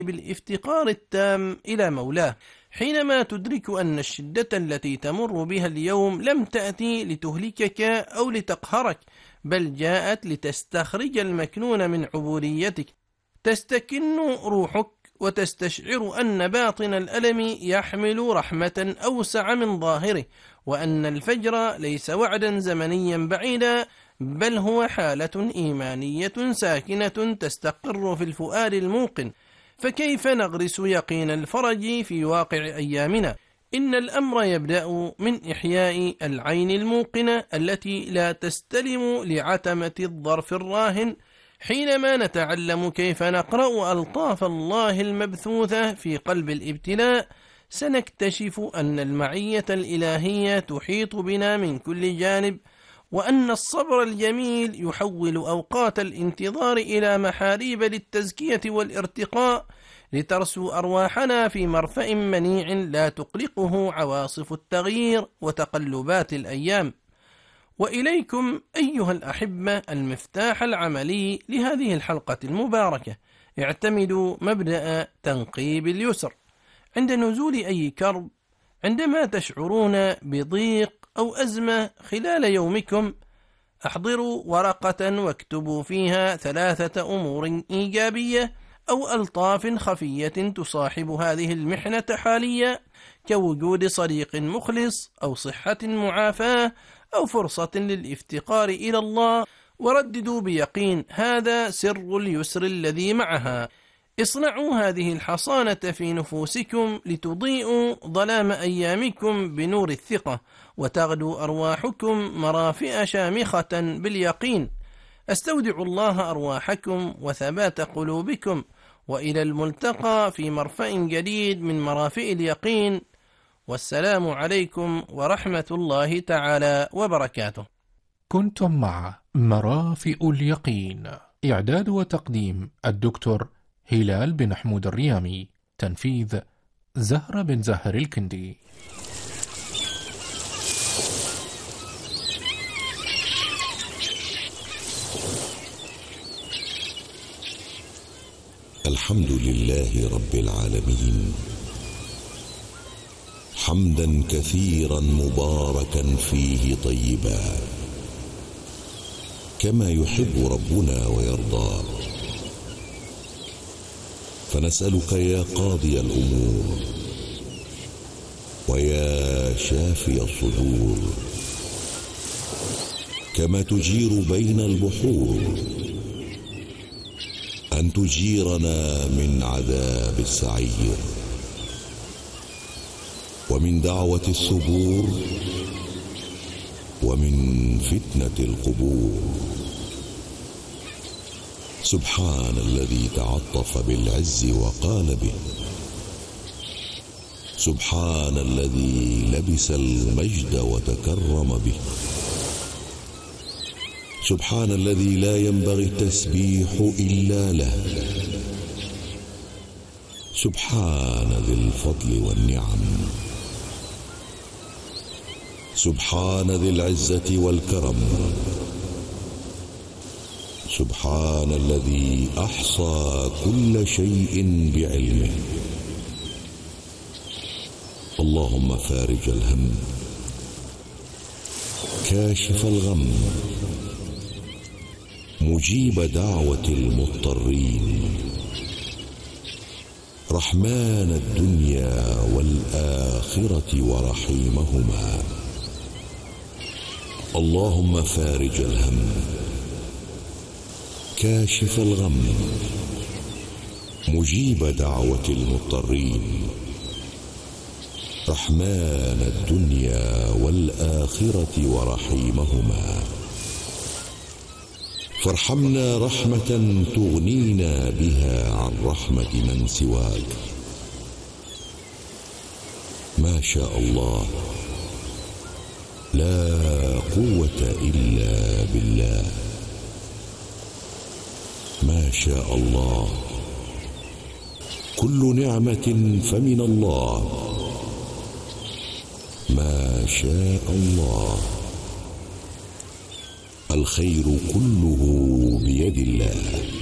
بالافتقار التام إلى مولاه، حينما تدرك أن الشدة التي تمر بها اليوم لم تأتي لتهلكك أو لتقهرك، بل جاءت لتستخرج المكنون من عبوديتك. تستكن روحك وتستشعر أن باطن الألم يحمل رحمة أوسع من ظاهره، وأن الفجر ليس وعدا زمنيا بعيدا، بل هو حالة إيمانية ساكنة تستقر في الفؤاد الموقن. فكيف نغرس يقين الفرج في واقع أيامنا؟ إن الأمر يبدأ من إحياء العين الموقنة التي لا تستلم لعتمة الظرف الراهن. حينما نتعلم كيف نقرأ ألطاف الله المبثوثة في قلب الابتلاء، سنكتشف أن المعية الإلهية تحيط بنا من كل جانب، وأن الصبر الجميل يحول أوقات الانتظار إلى محاريب للتزكية والارتقاء، لترسو أرواحنا في مرفأ منيع لا تقلقه عواصف التغيير وتقلبات الأيام. وإليكم أيها الأحبة المفتاح العملي لهذه الحلقة المباركة. اعتمدوا مبدأ تنقيب اليسر عند نزول أي كرب. عندما تشعرون بضيق أو أزمة خلال يومكم، احضروا ورقة واكتبوا فيها 3 أمور إيجابية أو ألطاف خفية تصاحب هذه المحنة حاليا، كوجود صديق مخلص أو صحة معافاة أو فرصة للافتقار إلى الله، ورددوا بيقين هذا سر اليسر الذي معها. اصنعوا هذه الحصانة في نفوسكم لتضيئوا ظلام أيامكم بنور الثقة، وتغدو أرواحكم مرافئ شامخة باليقين. استودع الله أرواحكم وثبات قلوبكم، وإلى الملتقى في مرفأ جديد من مرافئ اليقين. والسلام عليكم ورحمة الله تعالى وبركاته. كنتم مع مرافئ اليقين، إعداد وتقديم الدكتور هلال بن حمود الريامي، تنفيذ زهرة بن زهر الكندي. الحمد لله رب العالمين، حمدا كثيرا مباركا فيه طيبا، كما يحب ربنا ويرضى. فنسألك يا قاضي الأمور ويا شافي الصدور، كما تجير بين البحور، أن تجيرنا من عذاب السعير، ومن دعوة الثبور، ومن فتنة القبور. سبحان الذي تعطف بالعز وقال به، سبحان الذي لبس المجد وتكرم به، سبحان الذي لا ينبغي التسبيح إلا له، سبحان ذي الفضل والنعم، سبحان ذي العزة والكرم، سبحان الذي أحصى كل شيء بعلمه. اللهم فارج الهم، كاشف الغم، مجيب دعوة المضطرين، رحمن الدنيا والآخرة ورحيمهما. اللهم فارج الهم، كاشف الغم، مجيب دعوة المضطرين، رحمن الدنيا والآخرة ورحيمهما. فارحمنا رحمة تغنينا بها عن رحمة من سواك. ما شاء الله، لا قوة إلا بالله. ما شاء الله، كل نعمة فمن الله. ما شاء الله، الخير كله بيد الله.